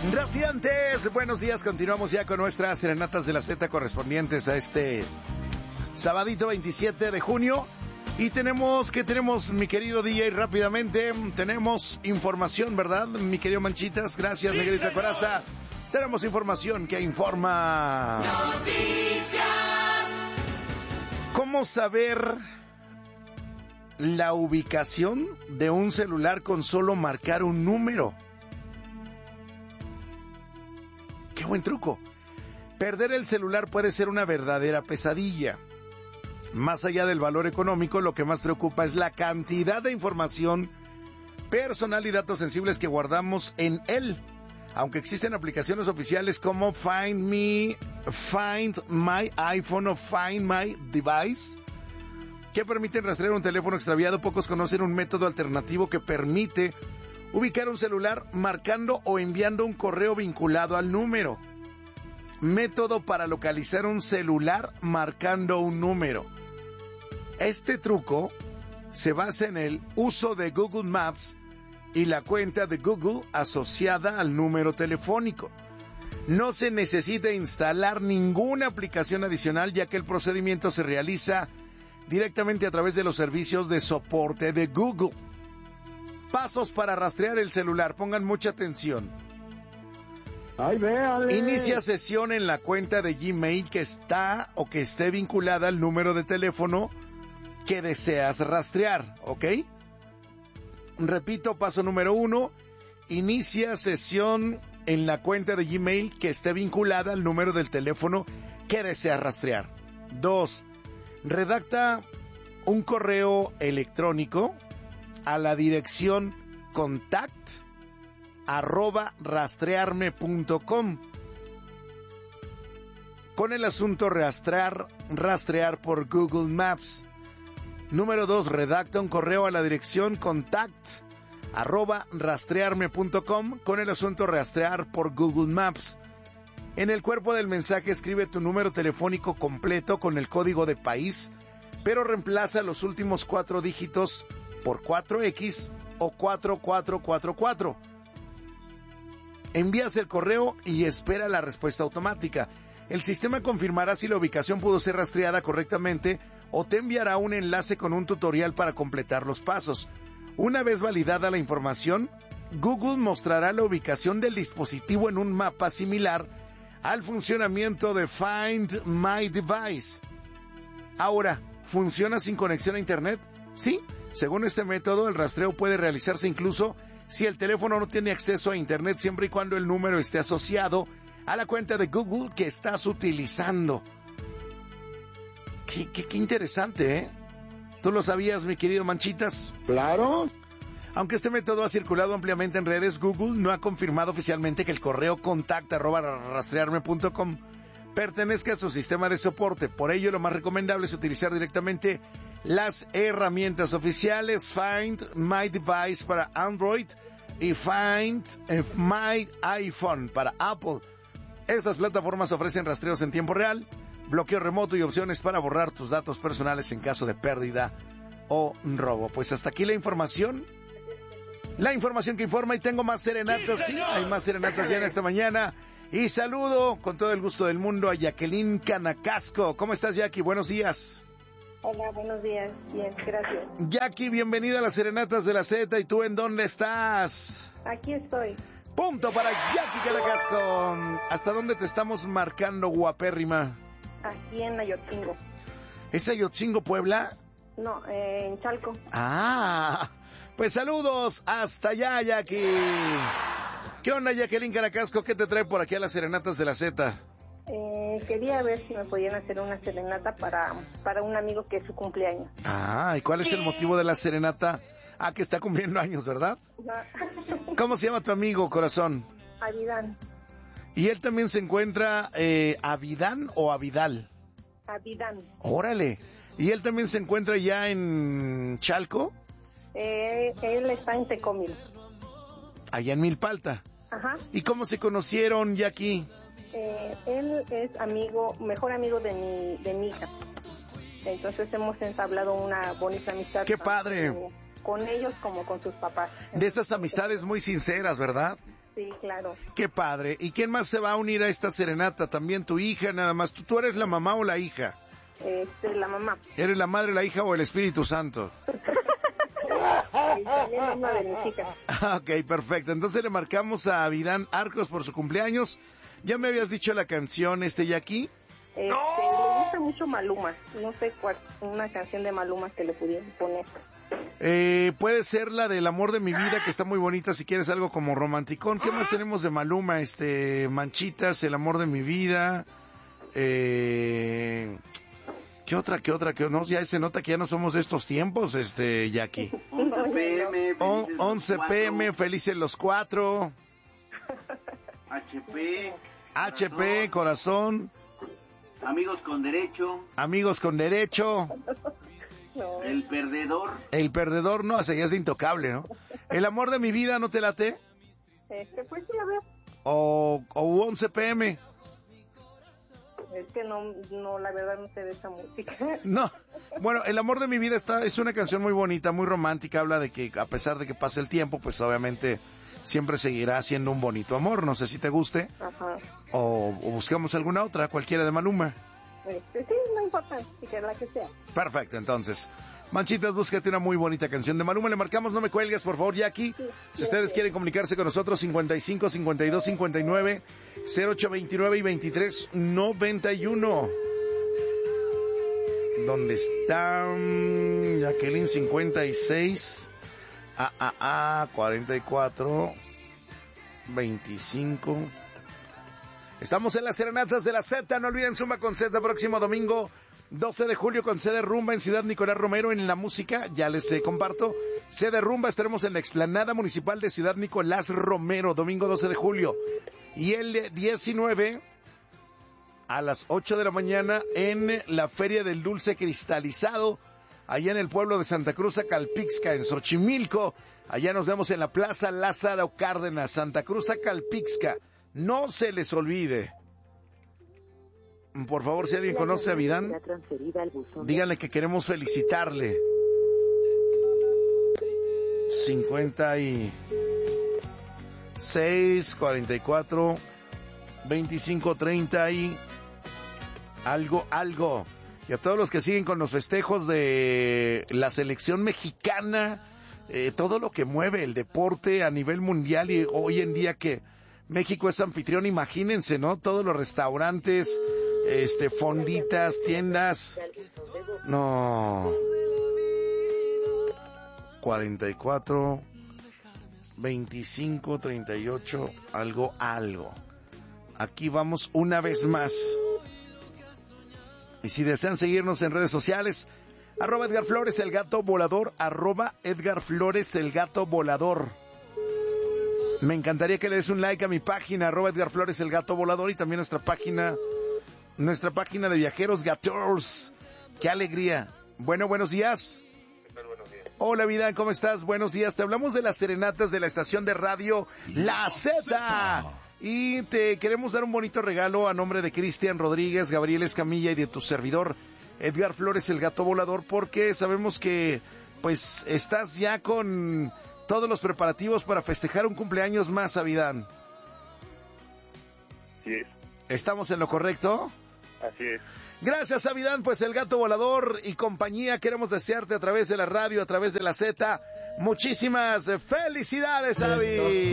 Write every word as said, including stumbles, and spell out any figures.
Radiantes, buenos días, continuamos ya con nuestras serenatas de la Z correspondientes a este sabadito veintisiete de junio. Y tenemos, ¿qué tenemos, mi querido D J? Rápidamente, tenemos información, ¿verdad, mi querido Manchitas? Gracias, sí, Miguelita Coraza. Tenemos información que informa. Noticias. ¿Cómo saber la ubicación de un celular con solo marcar un número? ¡Qué buen truco! Perder el celular puede ser una verdadera pesadilla. Más allá del valor económico, lo que más preocupa es la cantidad de información personal y datos sensibles que guardamos en él. Aunque existen aplicaciones oficiales como Find Me, Find My iPhone o Find My Device, que permiten rastrear un teléfono extraviado, pocos conocen un método alternativo que permite ubicar un celular marcando o enviando un correo vinculado al número. Método para localizar un celular marcando un número. Este truco se basa en el uso de Google Maps y la cuenta de Google asociada al número telefónico. No se necesita instalar ninguna aplicación adicional, ya que el procedimiento se realiza directamente a través de los servicios de soporte de Google. Pasos para rastrear el celular, pongan mucha atención. Ay, véale. Inicia sesión en la cuenta de Gmail que está o que esté vinculada al número de teléfono que deseas rastrear, ¿ok? Repito, paso número uno, inicia sesión en la cuenta de Gmail que esté vinculada al número del teléfono que deseas rastrear. Dos, redacta un correo electrónico a la dirección contact arroba rastrearme punto com con el asunto rastrear, rastrear por Google Maps. Número dos, redacta un correo a la dirección contact arroba rastrearme punto com con el asunto rastrear por Google Maps. En el cuerpo del mensaje escribe tu número telefónico completo con el código de país, pero reemplaza los últimos cuatro dígitos por cuatro equis o cuatro cuatro cuatro cuatro. Envías el correo y espera la respuesta automática. El sistema confirmará si la ubicación pudo ser rastreada correctamente o te enviará un enlace con un tutorial para completar los pasos. Una vez validada la información, Google mostrará la ubicación del dispositivo en un mapa similar al funcionamiento de Find My Device. Ahora, ¿funciona sin conexión a internet? Sí, según este método, el rastreo puede realizarse incluso si el teléfono no tiene acceso a internet, siempre y cuando el número esté asociado a la cuenta de Google que estás utilizando. Qué, qué, qué interesante, ¿eh? ¿Tú lo sabías, mi querido Manchitas? Claro. Aunque este método ha circulado ampliamente en redes, Google no ha confirmado oficialmente que el correo contact arroba rastrearme punto com pertenezca a su sistema de soporte. Por ello, lo más recomendable es utilizar directamente las herramientas oficiales Find My Device para Android y Find My iPhone para Apple. Estas plataformas ofrecen rastreos en tiempo real, bloqueo remoto y opciones para borrar tus datos personales en caso de pérdida o robo. Pues hasta aquí la información. La información que informa, y tengo más serenatas, sí, hay más serenatas ya en esta mañana. Y saludo con todo el gusto del mundo a Jacqueline Canacasco. ¿Cómo estás, Jackie? Buenos días. Hola, buenos días. Bien, gracias. Jackie, bienvenida a las serenatas de la Z. ¿Y tú en dónde estás? Aquí estoy. Punto para Jackie Canacasco. ¿Hasta dónde te estamos marcando, guapérrima? Aquí en Ayotzingo. ¿Es Ayotzingo, Puebla? No, eh, en Chalco. Ah, pues saludos hasta allá, Jackie. ¿Qué onda, Jacqueline Canacasco? ¿Qué te trae por aquí a las serenatas de la Z? Eh, quería ver si me podían hacer una serenata para, para un amigo que es su cumpleaños. Ah, ¿y cuál es el motivo de la serenata? Ah, que está cumpliendo años, ¿verdad? ¿Cómo se llama tu amigo, corazón? Avidán. ¿Y él también se encuentra eh, Avidán o Avidal? Avidán. Órale. ¿Y él también se encuentra ya en Chalco? Eh, él está en Tecomil. Allá en Milpalta. Ajá. ¿Y cómo se conocieron, Jackie? Eh, él es amigo, mejor amigo de mi, de mi hija. Entonces hemos entablado una bonita amistad. ¡Qué padre! Con, con ellos como con sus papás. De esas amistades muy sinceras, ¿verdad? Sí, claro. Qué padre. ¿Y quién más se va a unir a esta serenata? ¿También tu hija, nada más? ¿Tú, tú eres la mamá o la hija? Este, la mamá. ¿Eres la madre, la hija o el Espíritu Santo? Y también una de mis hijas. Ok, perfecto. Entonces le marcamos a Vidán Arcos por su cumpleaños. Ya me habías dicho la canción, este, Jackie. Este, le gusta mucho Maluma. No sé cuál, una canción de Maluma que le pudieran poner. Eh, puede ser la del amor de mi vida, que está muy bonita, si quieres algo como romanticón. ¿Qué más tenemos de Maluma? Este, Manchitas, el amor de mi vida. Eh, ¿Qué otra, qué otra, qué no? Ya se nota que ya no somos de estos tiempos, este, Jackie. once pe eme, O, felices once los pe eme, cuatro. felices los cuatro. H P, H P, corazón. amigos con derecho, Amigos con derecho. No, el perdedor, El perdedor, no, ese ya es intocable, ¿no? El amor de mi vida, ¿no te late? este, pues sí, a ver. O, o once pe eme. Es que no, no, la verdad no sé de esa música. No, bueno, El amor de mi vida está, es una canción muy bonita, muy romántica, habla de que a pesar de que pase el tiempo, pues obviamente siempre seguirá siendo un bonito amor, no sé si te guste, Ajá. o, o buscamos alguna otra, cualquiera de Maluma. Este, sí, no importa, si que la que sea. Perfecto, entonces, Manchitas, búscate una muy bonita canción de Maluma, le marcamos, no me cuelgues, por favor, Jackie, Sí, si ustedes sí. quieren comunicarse con nosotros, cincuenta y cinco, cincuenta y dos, cincuenta y nueve, cero ocho veintinueve y veintitrés noventa y uno. ¿Dónde está mm, Jacqueline? cincuenta y seis, A A A cuarenta y cuatro, veinticinco. Estamos en las serenatas de la Z, no olviden Zumba con Z, próximo domingo doce de julio con sede Rumba en Ciudad Nicolás Romero. En la música, ya les eh, comparto, sede Rumba, estaremos en la explanada municipal de Ciudad Nicolás Romero, domingo doce de julio. Y el diecinueve, a las ocho de la mañana, en la Feria del Dulce Cristalizado, allá en el pueblo de Santa Cruz, Calpixca, en Xochimilco. Allá nos vemos en la Plaza Lázaro Cárdenas, Santa Cruz, Calpixca. No se les olvide. Por favor, si alguien conoce a Vidán, díganle que queremos felicitarle. cincuenta y seis, cuarenta y cuatro, veinticinco, treinta y algo, algo. Y a todos los que siguen con los festejos de la selección mexicana, eh, todo lo que mueve el deporte a nivel mundial, y hoy en día que México es anfitrión, imagínense, ¿no? Todos los restaurantes, este, fonditas, tiendas. No. cuarenta y cuatro, veinticinco, treinta y ocho, algo, algo. Aquí vamos una vez más. Y si desean seguirnos en redes sociales, arroba Edgar Flores el Gato Volador, arroba Edgar Flores el Gato Volador. Me encantaría que le des un like a mi página, arroba Edgar Flores el Gato Volador, y también nuestra página, nuestra página de viajeros Gators. ¡Qué alegría! Bueno, buenos días. Buenos días. Hola, Vidán, ¿cómo estás? Buenos días. Te hablamos de las serenatas de la estación de radio La Z. Y te queremos dar un bonito regalo a nombre de Cristian Rodríguez, Gabriel Escamilla y de tu servidor, Edgar Flores el Gato Volador, porque sabemos que pues estás ya con todos los preparativos para festejar un cumpleaños más, Vidán. Así es, ¿Estamos en lo correcto? así es. Gracias, Vidán, pues el Gato Volador y compañía, queremos desearte a través de la radio, a través de la Z, muchísimas felicidades, Avi.